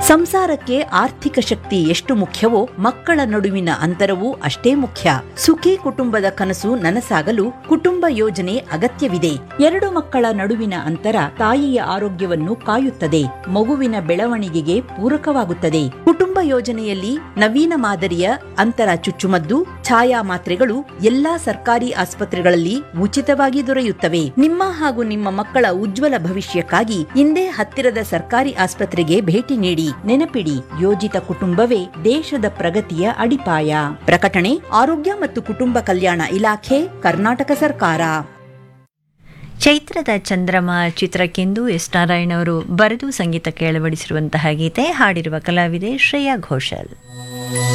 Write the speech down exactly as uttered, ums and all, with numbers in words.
ಸಂಸಾರಕ್ಕೆ ಆರ್ಥಿಕ ಶಕ್ತಿ ಎಷ್ಟು ಮುಖ್ಯವೋ ಮಕ್ಕಳ ನಡುವಿನ ಅಂತರವೂ ಅಷ್ಟೇ ಮುಖ್ಯ. ಸುಖಿ ಕುಟುಂಬದ ಕನಸು ನನಸಾಗಲು ಕುಟುಂಬ ಯೋಜನೆ ಅಗತ್ಯವಿದೆ. ಎರಡು ಮಕ್ಕಳ ನಡುವಿನ ಅಂತರ ತಾಯಿಯ ಆರೋಗ್ಯವನ್ನು ಕಾಯುತ್ತದೆ, ಮಗುವಿನ ಬೆಳವಣಿಗೆಗೆ ಪೂರಕವಾಗುತ್ತದೆ. ಕುಟುಂಬ ಯೋಜನೆಯಲ್ಲಿ ನವೀನ ಮಾದರಿಯ ಅಂತರ ಚುಚ್ಚುಮದ್ದು, ಛಾಯಾ ಮಾತ್ರೆಗಳು ಎಲ್ಲಾ ಸರ್ಕಾರಿ ಆಸ್ಪತ್ರೆಗಳಲ್ಲಿ ಉಚಿತವಾಗಿ ದೊರೆಯುತ್ತವೆ. ನಿಮ್ಮ ಹಾಗೂ ನಿಮ್ಮ ಮಕ್ಕಳ ಉಜ್ವಲ ಭವಿಷ್ಯಕ್ಕಾಗಿ ಇಂದೇ ಹತ್ತಿರದ ಸರ್ಕಾರಿ ಆಸ್ಪತ್ರೆಗೆ ಭೇಟಿ ನೀಡಿ. ನೆನಪಿಡಿ, ಯೋಜಿತ ಕುಟುಂಬವೇ ದೇಶದ ಪ್ರಗತಿಯ ಅಡಿಪಾಯ. ಪ್ರಕಟಣೆ ಆರೋಗ್ಯ ಮತ್ತು ಕುಟುಂಬ ಕಲ್ಯಾಣ ಇಲಾಖೆ, ಕರ್ನಾಟಕ ಸರ್ಕಾರ. ಚೈತ್ರದ ಚಂದ್ರಮ ಚಿತ್ರಕ್ಕೆಂದು ಎಸ್ ನಾರಾಯಣ್ ಅವರು ಬರೆದು ಸಂಗೀತಕ್ಕೆ ಅಳವಡಿಸಿರುವಂತಹ ಗೀತೆ ಹಾಡಿರುವ ಕಲಾವಿದೆ ಶ್ರೇಯಾ ಘೋಷಾಲ್.